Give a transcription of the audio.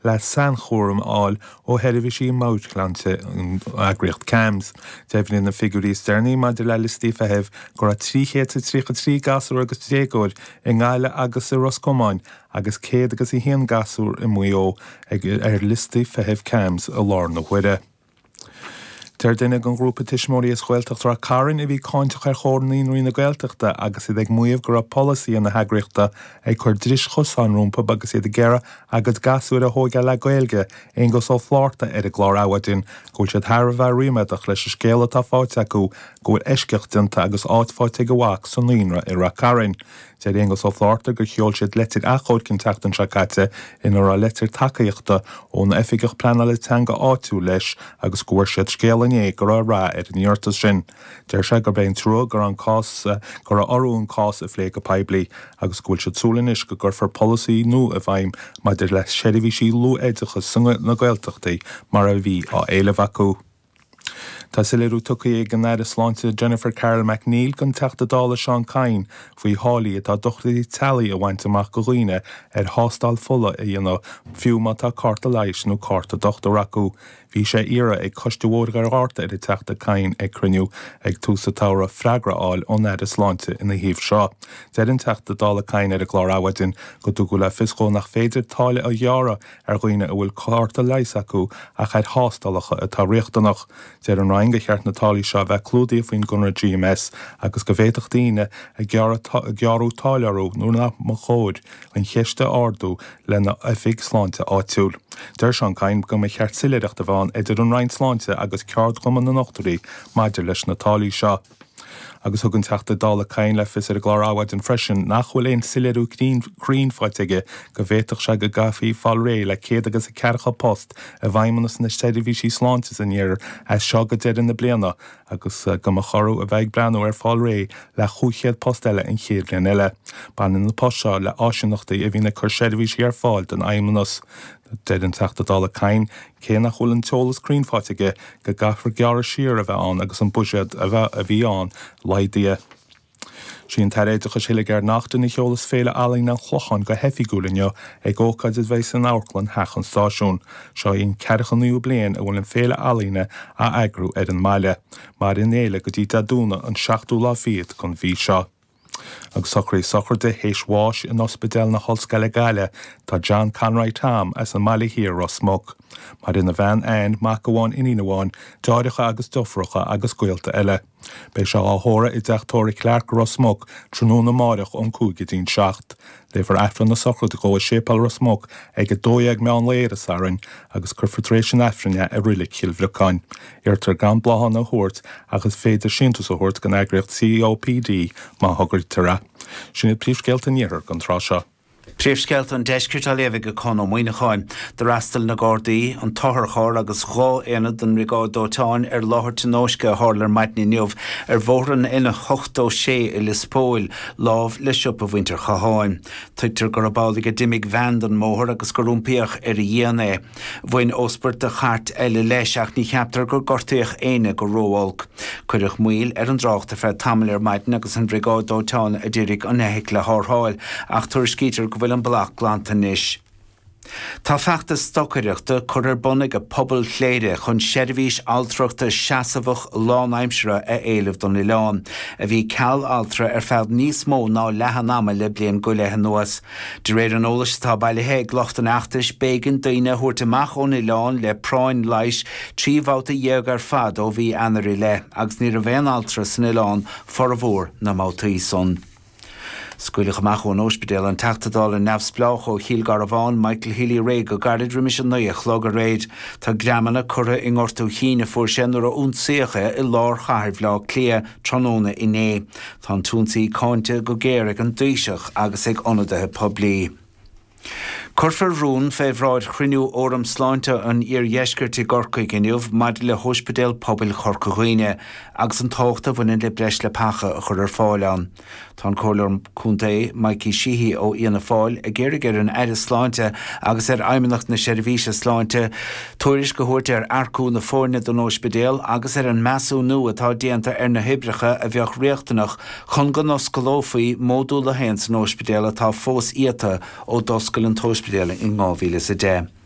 le san chórum áil ó heirihí máidclánte agriocht cams. Defhinn na figurí sterní maidir le listí feheh gur a 3 gasú agus dégóid I ngáile agus I Roscomáin agus céad agus I híon gasúr I muo ag listí feheh cams a lár na huire. Ter duine an grúpa tiismóí is chhuiilteach rá carin I bhí cáinteach chórnaí na gaelteachta agus iad ag muomh gur a policy an na heagriachta ag chuir dris chosán rúmpa agus iad a gera agad gasúir a hóige le gaelge ingos ó flárta a glár áhaidin gúil siad thar bheith riimeadach leis a scéala tá fáte acu gúil eisceachtainta agus áitfáte go bhhaach san líonra I ra carin. Sé ingos ó flárta gur cheol siad letir achóid cin teachtan seacate inar a letir tacaíochta ón efigach plana le teanga áitiú leis agus gúir siad scéala né gur rá an íortas sin. Deir sé gur béon trú gur an cás gur orún cás a phléig a peblií agus gúil siad súlanis go gur for policy nó a bhaim maidir le seirbhísí lú éidecha sunga na gaeltachtaí mar a bhí á éileh acu. Tá sileú tucaí ag an air sláinte Jennifer Carroll McNeil gon teachtadála Seán Cain faoi hálaí atá dochtaí talaí a bhaint amach go dhaoine hástal fulla a dhéanamh fiú má tá carta leiis nó carta dochtar acu. Bhí sé ire ag coistehór ar áta I teachta Cain ag cruniú ag túsa tára freigraáil ón air sláinte ina híomh seo. Deir an teachtadála Cain ar a glár áhaidin go dú go le fiscó nach féidir tála a dheara ar dhaoine a bhfuil carta leiis acu a chaid hástalach atá riachtanach. Deir an raing go cheart na tálaí seo bheith clúdaí faoin gunnar GMS agus go bhéadach daoine a gearú táilearú nó na mo chóid an cheiste ardú lena efig sláinte áitiúil. Deir Seán Cain go me cheart sileireachta bháin idir an rain sláinte agus ceart chuman na nachtarí maidir leis na tálaí seo. Agus thugann teachtadála Cain le fis ar a glár áhaidin freisin nach bhfuil éon sileadú críonfáitige go bhéadach se go gafaí fáil ré le céad agus a cearcha post a bhaimimenas na steidirhísí sláinte in dhear as seo go deidir na bliana agus go a chorú a bheith breanú ar fáil ré le chúchéad post eile in chéad blian eile. Banan na post seo le áisinachtaí a bhí na chur steidirhísí ar fáil den aimimenas. Deir an teachtadála Cain cé nach bhfuil an teolas críonfáitige go gafar gearra siar a bheith an agus an buisead a bhí an laidia. Sin tar éidecha síle gar nachtain I cheolas féle alaí na chlochan go hefigúlinne ag ócaid is bheith san áirclan hechan stáisiún. Seo on ceirchan níú blian a bhfuil an féle alaíine a agrú ar an maile, mar in éile go dtí dúna an 16 lá fiad chun bhí seo. Agus sochar de héis bháis in ospidéal na Hallscoile Gaile tá John Conroy Tam as an maile hir Rosmuc. Mar ina bhean aon mac amháin iníomháin dáidecha agus dofracha agus gaolta eile. Bei seo áthóra I deachtóirí Clark Rosmuc trúna máireach ón cúigetín 7. Léfar efran na sochar de go sépal Rosmuc ag dóag me an léire sarin agus curfutration efrinne a rilik chilvraáin. Irtar gan blahan na hort agus féidir sintus a hort gan agriocht COPD má hogur tara. Sin príomhscéalta níothar gan trá seo. Príomhscéalta an deiscirt a léamh go chun ó muoineáin, de rastal na Gardaí an táthar chóir agus gá éanad an rigá dótáin ar láthir tinóisce hálar maidní niomh ar bhóran ina 8-6 I Lispóil lámh le siop a bhaintear chaáin. Tuigtar gur abálaigh dimig bhean an móthir agus gorúmpaíoch ar a dhéana. Bhain ospert a chart eile leis ach ní cheaptar gur gortaíoch éine go róálg. Cuireach muil ar an drácht a fred tamil ar maidin agus an rigá dótáin a ddírig an éhic le thártháil ach tuair scítar go bhfuil an blach glánta níos. Tá feachtas stocaíochta chur ar bunnig a pobl chléire chun seirbhís altrachta seasamhach lánaimsere a éileh don Ileán, a bhí ceall altra ar feld níos mó ná lehanama le blian go lehan nuas. De réir an ólas tá bailithe glocht an achtais bégan daoine thuairt amach ón Ileán le práin leiis tríomhálta dhéag ar fad ó bhí anarí le, agus ní a bhéan altra san Ileán for a bhór na mátaí son. Scuileach amach ón ospidéal an teachtadáil in nefsplách ó Chill Garabháin Michael Healy Ray go gardid rimis an nuach log a réid tá gramana cura in ortú híine fuair sin ar a únsaocha I lár chairh lá clia tróna inné. Tá túnsaí cáinte go géirigh an dúiseach agus ag ionadathe poblí. Corfar rún féhráid chruinniú óram sláinte an iarhéisgirtí gorcaig inniuh maid le hospidéal pobil chorcaghine agus an tóchta bhain le breis le pacha a chur ar fáileán. Tá cólarm cúntaí Mikey Sheehy ó Iana Fáil a géirigh ar an aire sláinte agus ar aimimeacht na seirbhíse sláinte tuairis go thuairt ar arcú na fórne don ospidéal agus ar an measú nua atá déanta ar na hibricha a bheoh riachtanach chun go noscailófaí módú le hen san ospidéal atá fós iata ó doscail an tospidéal in 2010.